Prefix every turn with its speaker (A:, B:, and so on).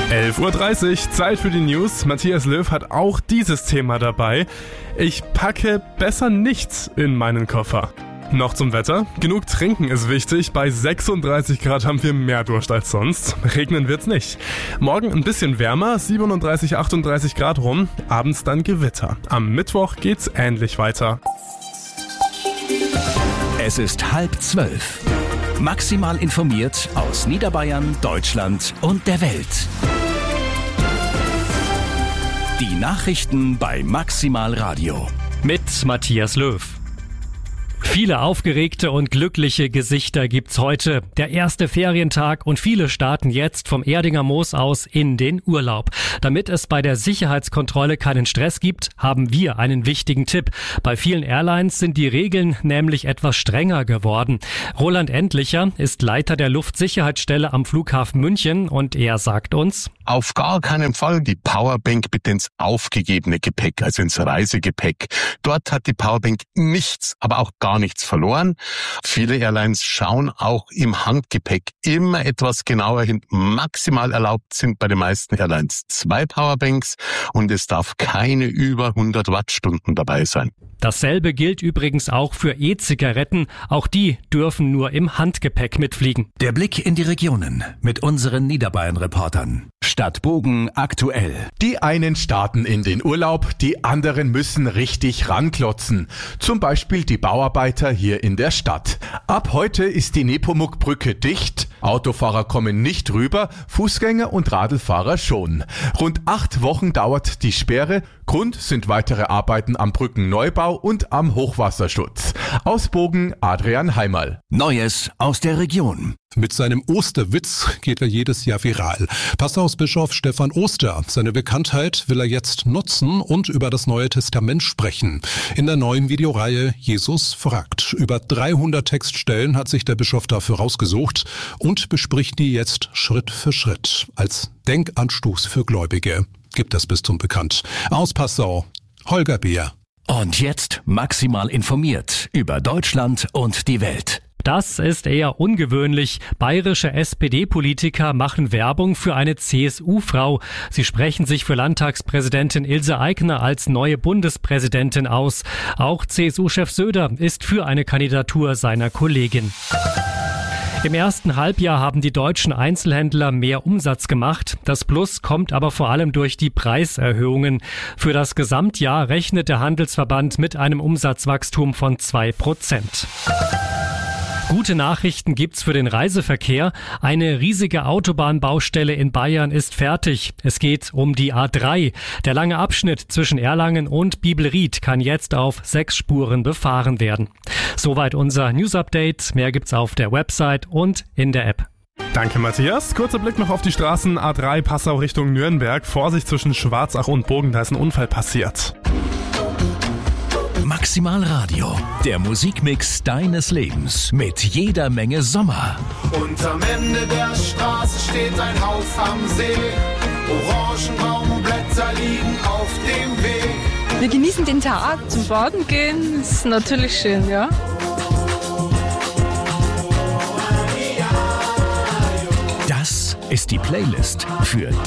A: 11:30 Uhr, Zeit für die News. Matthias Löw hat auch dieses Thema dabei. Ich packe besser nichts in meinen Koffer. Noch zum Wetter. Genug trinken ist wichtig. Bei 36 Grad haben wir mehr Durst als sonst. Regnen wird's nicht. Morgen ein bisschen wärmer, 37, 38 Grad rum. Abends dann Gewitter. Am Mittwoch geht's ähnlich weiter.
B: Es ist 11:30. Maximal informiert aus Niederbayern, Deutschland und der Welt. Die Nachrichten bei Maximal Radio.
C: Mit Matthias Löw. Viele aufgeregte und glückliche Gesichter gibt's heute. Der erste Ferientag und viele starten jetzt vom Erdinger Moos aus in den Urlaub. Damit es bei der Sicherheitskontrolle keinen Stress gibt, haben wir einen wichtigen Tipp. Bei vielen Airlines sind die Regeln nämlich etwas strenger geworden. Roland Endlicher ist Leiter der Luftsicherheitsstelle am Flughafen München und er sagt uns:
D: Auf gar keinen Fall die Powerbank bitte ins aufgegebene Gepäck, also ins Reisegepäck. Dort hat die Powerbank nichts, aber auch gar nichts verloren. Viele Airlines schauen auch im Handgepäck immer etwas genauer hin. Maximal erlaubt sind bei den meisten Airlines 2 Powerbanks und es darf keine über 100 Wattstunden dabei sein.
C: Dasselbe gilt übrigens auch für E-Zigaretten. Auch die dürfen nur im Handgepäck mitfliegen.
B: Der Blick in die Regionen mit unseren Niederbayern-Reportern. Stadtbogen aktuell.
E: Die einen starten in den Urlaub, die anderen müssen richtig ranklotzen. Zum Beispiel die Bauarbeiter hier in der Stadt. Ab heute ist die Nepomuk-Brücke dicht. Autofahrer kommen nicht rüber, Fußgänger und Radlfahrer schon. Rund 8 Wochen dauert die Sperre. Grund sind weitere Arbeiten am Brückenneubau und am Hochwasserschutz. Aus Bogen Adrian Heimerl.
B: Neues aus der Region.
F: Mit seinem Osterwitz geht er jedes Jahr viral. Passausbischof Stefan Oster, seine Bekanntheit will er jetzt nutzen und über das Neue Testament sprechen. In der neuen Videoreihe Jesus fragt. Über 300 Textstellen hat sich der Bischof dafür rausgesucht und bespricht die jetzt Schritt für Schritt. Als Denkanstoß für Gläubige gibt es Bistum bekannt. Aus Passau, Holger Beer.
B: Und jetzt maximal informiert über Deutschland und die Welt.
C: Das ist eher ungewöhnlich. Bayerische SPD-Politiker machen Werbung für eine CSU-Frau. Sie sprechen sich für Landtagspräsidentin Ilse Aigner als neue Bundespräsidentin aus. Auch CSU-Chef Söder ist für eine Kandidatur seiner Kollegin. Im ersten Halbjahr haben die deutschen Einzelhändler mehr Umsatz gemacht. Das Plus kommt aber vor allem durch die Preiserhöhungen. Für das Gesamtjahr rechnet der Handelsverband mit einem Umsatzwachstum von 2%. Gute Nachrichten gibt's für den Reiseverkehr. Eine riesige Autobahnbaustelle in Bayern ist fertig. Es geht um die A3. Der lange Abschnitt zwischen Erlangen und Bibelried kann jetzt auf 6 Spuren befahren werden. Soweit unser News-Update. Mehr gibt's auf der Website und in der App.
A: Danke, Matthias. Kurzer Blick noch auf die Straßen A3 Passau Richtung Nürnberg. Vorsicht zwischen Schwarzach und Bogen, da ist ein Unfall passiert.
B: Maximal Radio, der Musikmix deines Lebens mit jeder Menge Sommer.
G: Und am Ende der Straße steht ein Haus am See. Orangenbaumblätter liegen auf dem Weg.
H: Wir genießen den Tag, zum Baden gehen, ist natürlich schön, ja.
B: Das ist die Playlist für